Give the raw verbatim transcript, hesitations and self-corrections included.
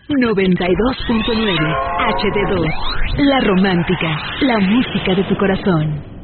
noventa y dos punto nueve H D dos. La romántica, la música de tu corazón.